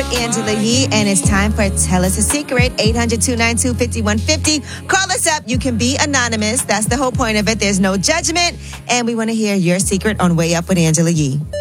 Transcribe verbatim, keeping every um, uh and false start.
with Angela Yee, and it's time for Tell Us a Secret. eight hundred, two nine two, five one five zero. Call us up. You can be anonymous. That's the whole point of it. There's no judgment, and we want to hear your secret on Way Up with Angela Yee.